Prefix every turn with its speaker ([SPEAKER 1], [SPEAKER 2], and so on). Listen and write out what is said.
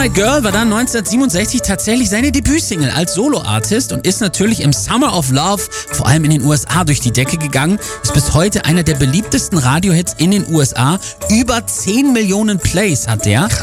[SPEAKER 1] My Girl war dann 1967 tatsächlich seine Debütsingle als Soloartist und ist natürlich im Summer of Love vor allem in den USA durch die Decke gegangen. Ist bis heute einer der beliebtesten Radiohits in den USA. Über 10 Millionen Plays hat der.